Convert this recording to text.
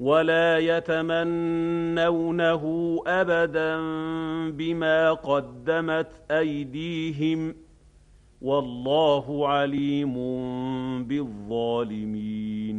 ولا يتمنونه أبدا بما قدمت أيديهم، والله عليم بالظالمين.